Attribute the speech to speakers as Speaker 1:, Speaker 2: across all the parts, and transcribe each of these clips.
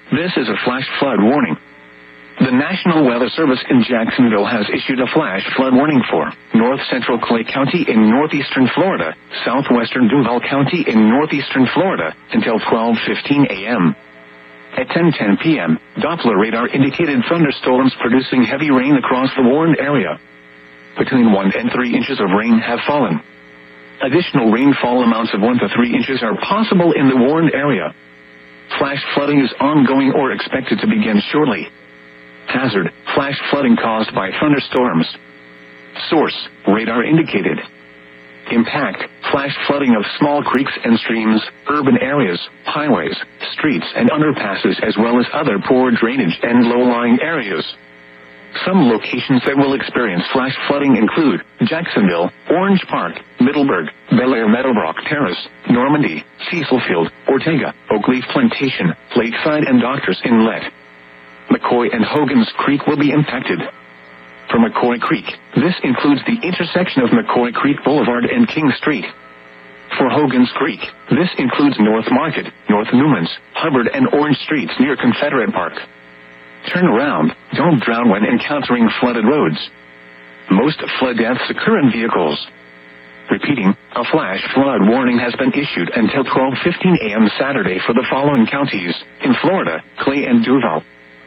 Speaker 1: This is a flash flood warning. The National Weather Service in Jacksonville has issued a flash flood warning for north central Clay County in northeastern Florida, southwestern Duval County in northeastern Florida until 12:15 a.m. At 10:10 p.m., Doppler radar indicated thunderstorms producing heavy rain across the warned area. Between 1 and 3 inches of rain have fallen. Additional rainfall amounts of 1 to 3 inches are possible in the warned area. Flash flooding is ongoing or expected to begin shortly. Hazard, flash flooding caused by thunderstorms. Source, radar indicated. Impact, flash flooding of small creeks and streams, urban areas, highways, streets and underpasses as well as other poor drainage and low-lying areas. Some locations that will experience flash flooding include Jacksonville, Orange Park, Middleburg, Bel Air Meadowbrook Terrace, Normandy, Cecil Field, Ortega, Oakleaf Plantation, Lakeside and Doctors Inlet. McCoy and Hogan's Creek will be impacted. For McCoy Creek, this includes the intersection of McCoy Creek Boulevard and King Street. For Hogan's Creek, this includes North Market, North Newlands, Hubbard and Orange Streets near Confederate Park. Turn around, don't drown when encountering flooded roads. Most flood deaths occur in vehicles. Repeating, a flash flood warning has been issued until 12:15 a.m. Saturday for the following counties in Florida, Clay and Duval.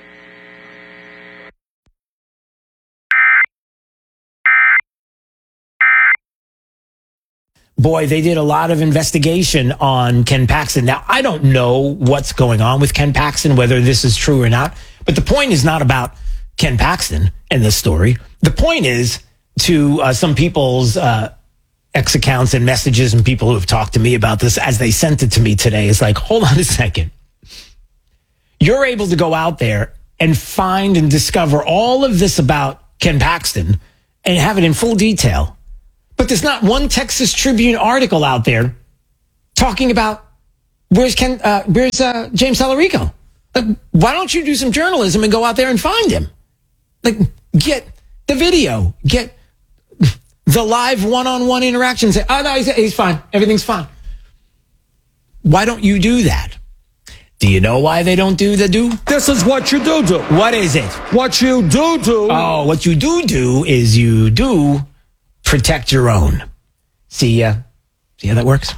Speaker 2: Boy, they did a lot of investigation on Ken Paxton. Now, I don't know what's going on with Ken Paxton, whether this is true or not. But the point is not about Ken Paxton in this story. The point is to some people's X accounts and messages and people who have talked to me about this as they sent it to me today. It's like, hold on a second. You're able to go out there and find and discover all of this about Ken Paxton and have it in full detail. But there's not one Texas Tribune article out there talking about where's James Tallarico. Like, why don't you do some journalism and go out there and find him? Like, get the video, get the live one-on-one interaction. Say, oh, no, he's fine. Everything's fine. Why don't you do that? Do you know why they don't do?
Speaker 3: This is what you do.
Speaker 2: What is it?
Speaker 3: What you do.
Speaker 2: Oh, what you do is you do protect your own. See how that works?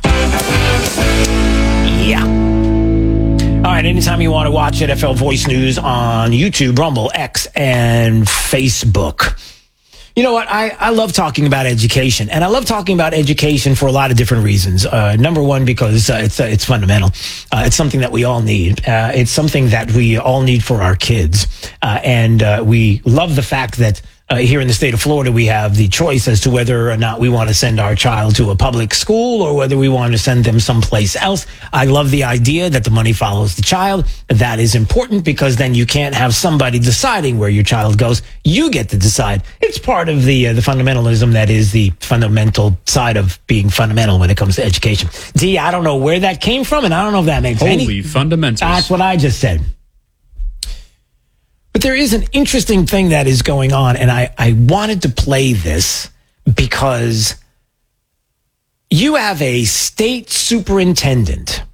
Speaker 2: Yeah. All right, anytime you want to watch NFL Voice News on YouTube, Rumble, X, and Facebook. You know what? I love talking about education, and I love talking about education for a lot of different reasons. Number one, because it's fundamental. It's something that we all need. It's something that we all need for our kids. And we love the fact that here in the state of Florida, we have the choice as to whether or not we want to send our child to a public school or whether we want to send them someplace else. I love the idea that the money follows the child. That is important because then you can't have somebody deciding where your child goes. You get to decide. It's part of the fundamentalism that is the fundamental side of being fundamental when it comes to education. D, I don't know where that came from, and I don't know if that makes any...
Speaker 4: Holy fundamentals.
Speaker 2: That's what I just said. But there is an interesting thing that is going on, and I wanted to play this because you have a state superintendent,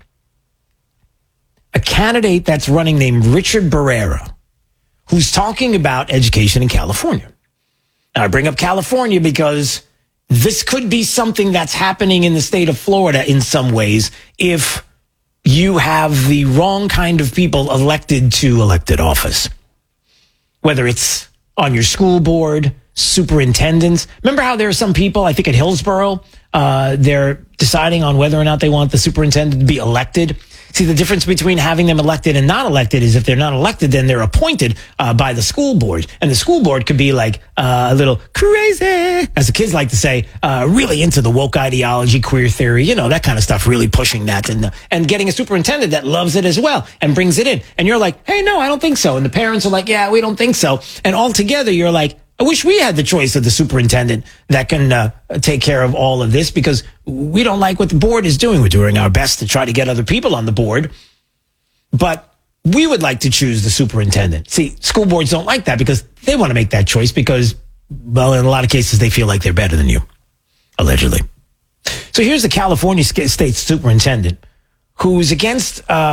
Speaker 2: a candidate that's running named Richard Barrera, who's talking about education in California. Now, I bring up California because this could be something that's happening in the state of Florida in some ways if you have the wrong kind of people elected to elected office. Whether it's on your school board, superintendents. Remember how there are some people, I think at Hillsborough, they're deciding on whether or not they want the superintendent to be elected. See, the difference between having them elected and not elected is if they're not elected, then they're appointed by the school board. And the school board could be like a little crazy, as the kids like to say, really into the woke ideology, queer theory, that kind of stuff, really pushing that and getting a superintendent that loves it as well and brings it in. And you're like, hey, no, I don't think so. And the parents are like, yeah, we don't think so. And altogether, you're like, I wish we had the choice of the superintendent that can take care of all of this because we don't like what the board is doing. We're doing our best to try to get other people on the board, but we would like to choose the superintendent. See, school boards don't like that because they want to make that choice because, well, in a lot of cases, they feel like they're better than you, allegedly. So here's the California state superintendent who's against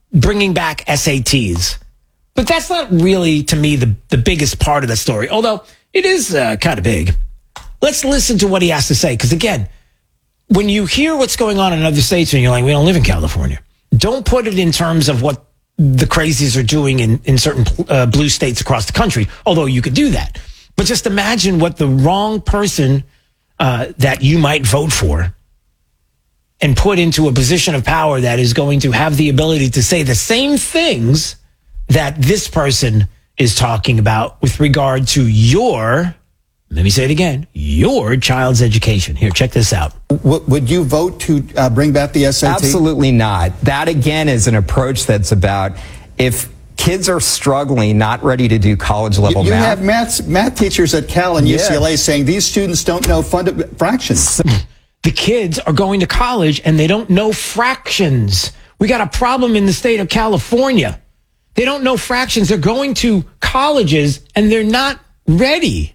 Speaker 2: bringing back SATs. But that's not really, to me, the biggest part of the story, although it is kind of big. Let's listen to what he has to say, because again, when you hear what's going on in other states and you're like, we don't live in California, don't put it in terms of what the crazies are doing in certain blue states across the country, although you could do that. But just imagine what the wrong person that you might vote for and put into a position of power that is going to have the ability to say the same things that this person is talking about with regard to your, let me say it again, your child's education. Here, check this out.
Speaker 4: Would you vote to bring back the SAT?
Speaker 5: Absolutely not. That, again, is an approach that's about if kids are struggling, not ready to do college-level math.
Speaker 4: You have math teachers at Cal and UCLA saying these students don't know fractions.
Speaker 2: The kids are going to college and they don't know fractions. We got a problem in the state of California. They don't know fractions. They're going to colleges and they're not ready.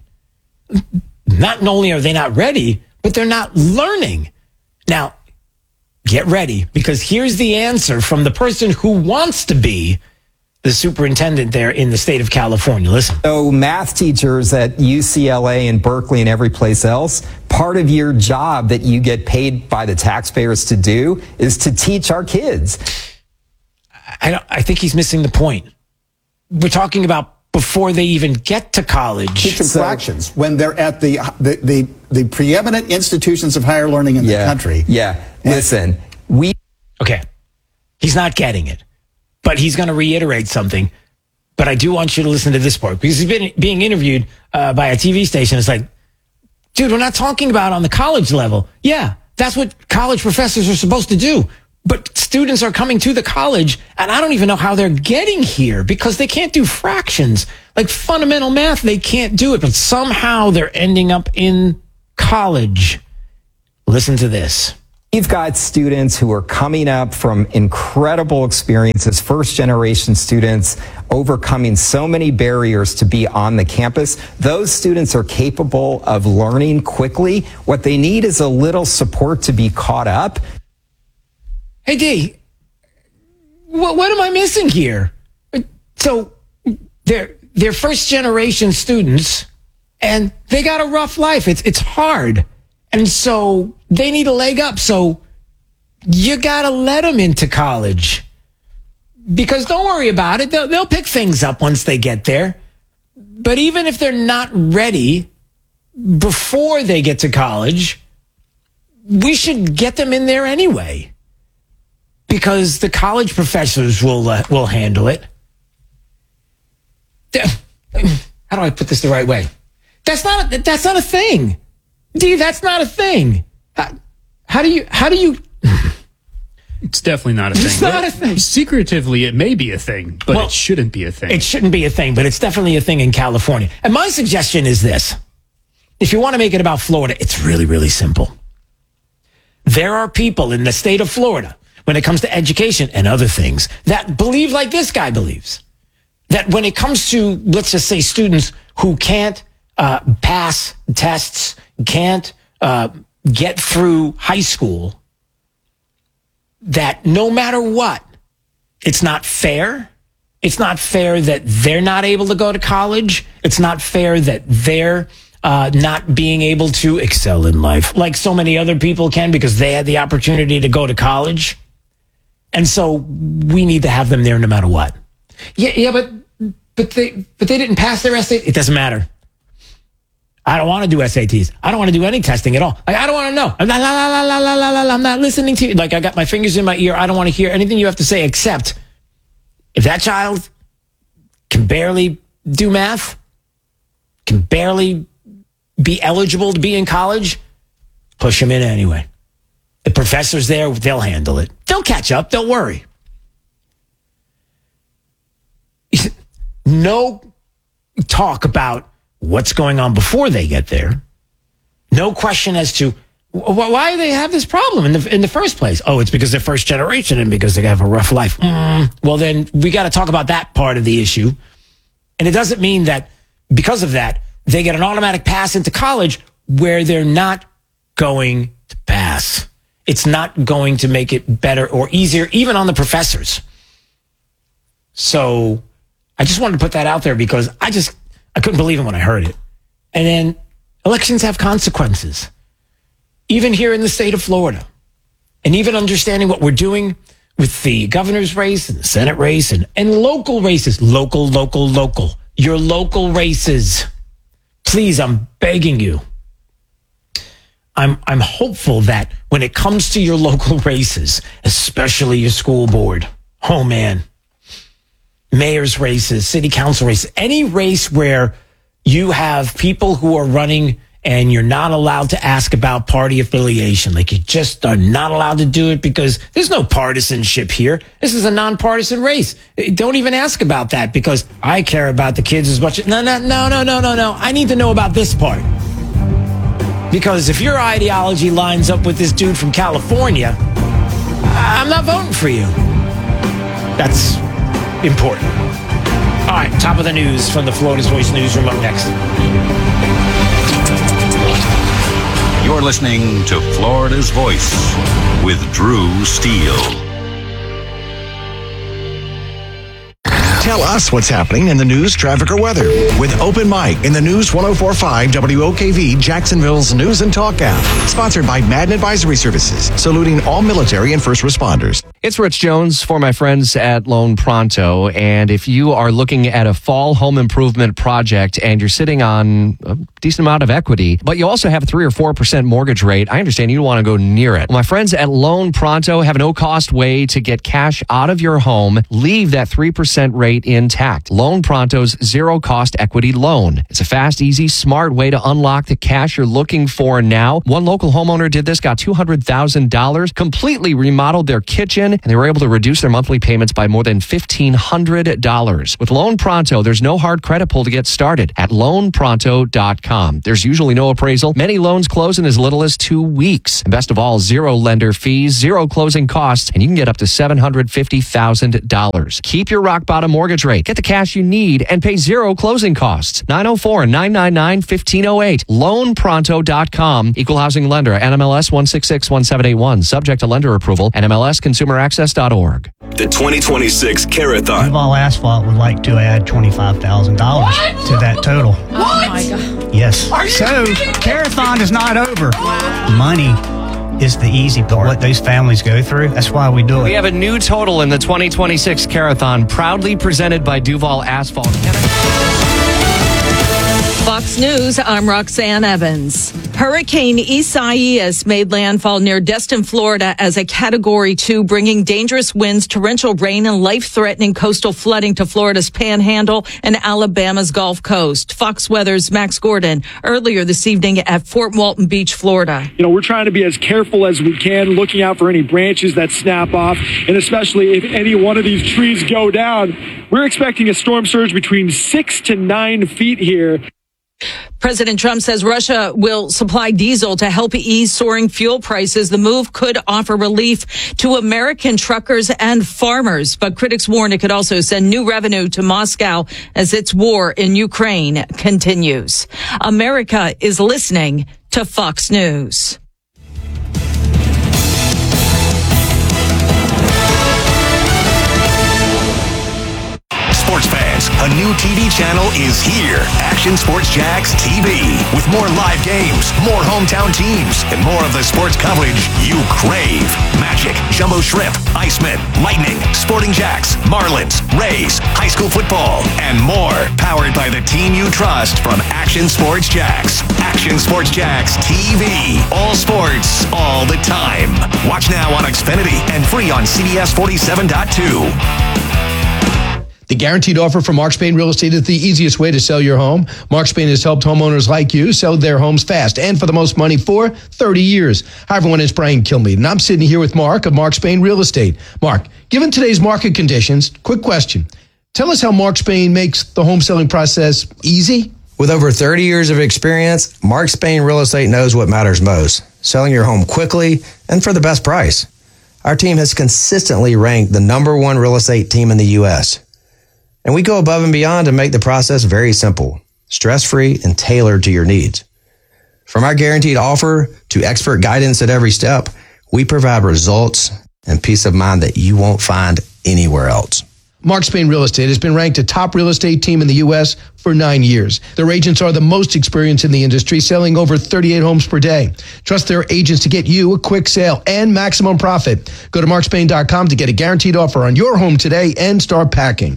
Speaker 2: Not only are they not ready, but they're not learning. Now, get ready, because here's the answer from the person who wants to be the superintendent there in the state of California. Listen.
Speaker 5: So math teachers at UCLA and Berkeley and every place else, part of your job that you get paid by the taxpayers to do is to teach our kids.
Speaker 2: I think he's missing the point. We're talking about before they even get to college.
Speaker 4: Teach them fractions when they're at the preeminent institutions of higher learning in the country.
Speaker 5: Yeah. Listen,
Speaker 2: Okay. He's not getting it, but he's going to reiterate something. But I do want you to listen to this part, because he's been being interviewed by a TV station. It's like, dude, we're not talking about on the college level. Yeah, that's what college professors are supposed to do. But students are coming to the college, and I don't even know how they're getting here, because they can't do fractions. Like fundamental math, they can't do it, but somehow they're ending up in college. Listen to this.
Speaker 5: We've got students who are coming up from incredible experiences, first-generation students, overcoming so many barriers to be on the campus. Those students are capable of learning quickly. What they need is a little support to be caught up.
Speaker 2: Hey, D, what am I missing here? So they're first-generation students, and they got a rough life. It's hard. And so they need a leg up. So you got to let them into college, because don't worry about it. They'll pick things up once they get there. But even if they're not ready before they get to college, we should get them in there anyway, because the college professors will handle it. How do I put this the right way? That's not a thing. D, that's not a thing. How do you?
Speaker 6: It's definitely not a thing.
Speaker 2: It's not a thing.
Speaker 6: Secretively, it may be a thing, but it shouldn't be a thing.
Speaker 2: It shouldn't be a thing, but it's definitely a thing in California. And my suggestion is this. If you want to make it about Florida, it's really, really simple. There are people in the state of Florida, when it comes to education and other things, that believe like this guy believes. That when it comes to, let's just say, students who can't pass tests, can't get through high school, that no matter what, it's not fair. It's not fair that they're not able to go to college. It's not fair that they're not being able to excel in life like so many other people can, because they had the opportunity to go to college. And so we need to have them there no matter what. Yeah, but they didn't pass their SAT. It doesn't matter. I don't want to do SATs. I don't want to do any testing at all. Like, I don't want to know. I'm not listening to you. Like, I got my fingers in my ear. I don't want to hear anything you have to say, except if that child can barely do math, can barely be eligible to be in college, push him in anyway. The professors there, they'll handle it. They'll catch up. Don't worry. No talk about what's going on before they get there. No question as to why do they have this problem in the first place. Oh, it's because they're first generation and because they have a rough life. Well, then we got to talk about that part of the issue. And it doesn't mean that because of that, they get an automatic pass into college where they're not going to pass. It's not going to make it better or easier, even on the professors. So I just wanted to put that out there because I couldn't believe it when I heard it. And then elections have consequences, even here in the state of Florida. And even understanding what we're doing with the governor's race and the Senate race and local races, local. Your local races. Please, I'm begging you. I'm hopeful that when it comes to your local races, especially your school board, oh man, mayor's races, city council races, any race where you have people who are running and you're not allowed to ask about party affiliation. Like you just are not allowed to do it because there's no partisanship here. This is a nonpartisan race. Don't even ask about that because I care about the kids as much. No. I need to know about this part. Because if your ideology lines up with this dude from California, I'm not voting for you. That's important. All right, top of the news from the Florida's Voice newsroom up next.
Speaker 7: You're listening to Florida's Voice with Drew Steele.
Speaker 8: Tell us what's happening in the news, traffic, or weather with Open Mic in the News 104.5 WOKV, Jacksonville's News and Talk app. Sponsored by Madden Advisory Services, saluting all military and first responders.
Speaker 9: It's Rich Jones for my friends at Loan Pronto. And if you are looking at a fall home improvement project and you're sitting on a decent amount of equity, but you also have a 3 or 4% mortgage rate, I understand you don't want to go near it. Well, my friends at Loan Pronto have a no-cost way to get cash out of your home, leave that 3% rate intact. Loan Pronto's zero-cost equity loan. It's a fast, easy, smart way to unlock the cash you're looking for now. One local homeowner did this, got $200,000, completely remodeled their kitchen, and they were able to reduce their monthly payments by more than $1,500. With Loan Pronto, there's no hard credit pull to get started at loanpronto.com. There's usually no appraisal. Many loans close in as little as 2 weeks. And best of all, zero lender fees, zero closing costs, and you can get up to $750,000. Keep your rock bottom mortgage rate. Get the cash you need and pay zero closing costs. 904-999-1508. Loanpronto.com. Equal housing lender. NMLS 1661781. Subject to lender approval. NMLSconsumeraccess.org.
Speaker 10: The 2026 Carathon.
Speaker 11: Duval Asphalt would like to add $25,000 to that total.
Speaker 12: What? Oh my God.
Speaker 11: Yes. So Carathon is not over. Money is the easy part. What those families go through, that's why we do it.
Speaker 9: We have a new total in the 2026 Carathon, proudly presented by Duval Asphalt.
Speaker 12: Fox News, I'm Roxanne Evans. Hurricane Isaias made landfall near Destin, Florida as a Category 2, bringing dangerous winds, torrential rain, and life-threatening coastal flooding to Florida's Panhandle and Alabama's Gulf Coast. Fox Weather's Max Gordon earlier this evening at Fort Walton Beach, Florida.
Speaker 13: We're trying to be as careful as we can, looking out for any branches that snap off, and especially if any one of these trees go down. We're expecting a storm surge between 6 to 9 feet here.
Speaker 12: President Trump says Russia will supply diesel to help ease soaring fuel prices. The move could offer relief to American truckers and farmers, but critics warn it could also send new revenue to Moscow as its war in Ukraine continues. America is listening to Fox News.
Speaker 8: Sports fans, a new TV channel is here. Action Sports Jax TV. With more live games, more hometown teams, and more of the sports coverage you crave. Magic, Jumbo Shrimp, Icemen, Lightning, Sporting Jacks, Marlins, Rays, high school football, and more. Powered by the team you trust from Action Sports Jax. Action Sports Jax TV. All sports, all the time. Watch now on Xfinity and free on CBS 47.2.
Speaker 14: The guaranteed offer from Mark Spain Real Estate is the easiest way to sell your home. Mark Spain has helped homeowners like you sell their homes fast and for the most money for 30 years. Hi, everyone. It's Brian Kilmeade, and I'm sitting here with Mark of Mark Spain Real Estate. Mark, given today's market conditions, quick question. Tell us how Mark Spain makes the home selling process easy.
Speaker 15: With over 30 years of experience, Mark Spain Real Estate knows what matters most, selling your home quickly and for the best price. Our team has consistently ranked the #1 real estate team in the U.S., and we go above and beyond to make the process very simple, stress-free, and tailored to your needs. From our guaranteed offer to expert guidance at every step, we provide results and peace of mind that you won't find anywhere else.
Speaker 14: Mark Spain Real Estate has been ranked a top real estate team in the U.S. for 9 years. Their agents are the most experienced in the industry, selling over 38 homes per day. Trust their agents to get you a quick sale and maximum profit. Go to markspain.com to get a guaranteed offer on your home today and start packing.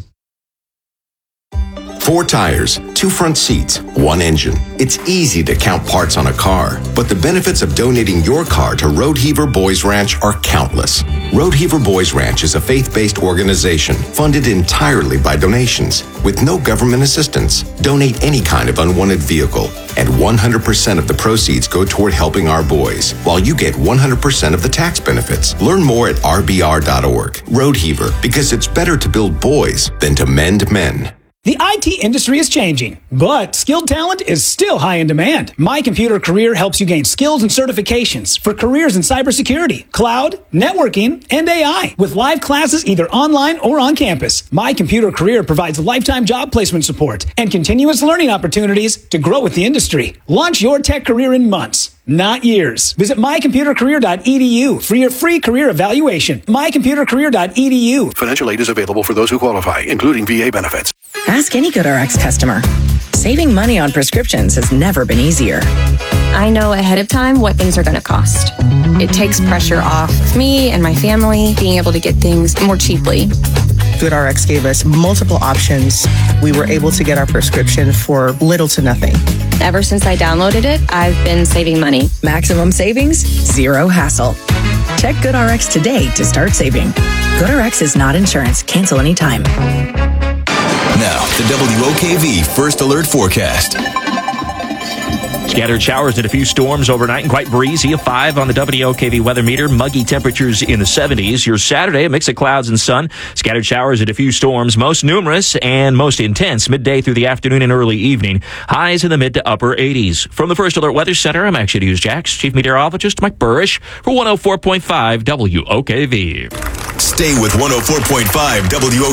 Speaker 16: 4 tires, 2 front seats, 1 engine. It's easy to count parts on a car, but the benefits of donating your car to Road Heaver Boys Ranch are countless. Road Heaver Boys Ranch is a faith-based organization funded entirely by donations with no government assistance. Donate any kind of unwanted vehicle, and 100% of the proceeds go toward helping our boys, while you get 100% of the tax benefits. Learn more at rbr.org. Road Heaver, because it's better to build boys than to mend men.
Speaker 17: The IT industry is changing, but skilled talent is still high in demand. My Computer Career helps you gain skills and certifications for careers in cybersecurity, cloud, networking, and AI with live classes either online or on campus. My Computer Career provides lifetime job placement support and continuous learning opportunities to grow with the industry. Launch your tech career in months, not years. Visit mycomputercareer.edu for your free career evaluation. mycomputercareer.edu.
Speaker 18: Financial aid is available for those who qualify, including VA benefits.
Speaker 19: Ask any GoodRx customer. Saving money on prescriptions has never been easier.
Speaker 20: I know ahead of time what things are going to cost. It takes pressure off me and my family being able to get things more cheaply.
Speaker 21: GoodRx gave us multiple options. We were able to get our prescription for little to nothing.
Speaker 20: Ever since I downloaded it, I've been saving money.
Speaker 19: Maximum savings, zero hassle. Check GoodRx today to start saving. GoodRx is not insurance. Cancel anytime.
Speaker 8: Now, the WOKV First Alert Forecast.
Speaker 22: Scattered showers and a few storms overnight and quite breezy. A 5 on the WOKV weather meter. Muggy temperatures in the 70s. Your Saturday, a mix of clouds and sun. Scattered showers and a few storms. Most numerous and most intense midday through the afternoon and early evening. Highs in the mid to upper 80s. From the First Alert Weather Center, I'm Action News Jax Chief Meteorologist Mike Burrish for 104.5 WOKV.
Speaker 8: Stay with 104.5 WOKV.